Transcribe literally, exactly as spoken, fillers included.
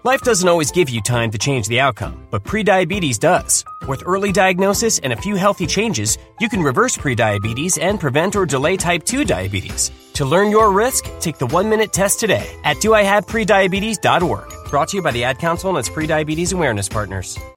Life doesn't always give you time to change the outcome, but prediabetes does. With early diagnosis and a few healthy changes, you can reverse prediabetes and prevent or delay type two diabetes. To learn your risk, take the one-minute test today at do I have prediabetes dot org. Brought to you by the Ad Council and its prediabetes awareness partners.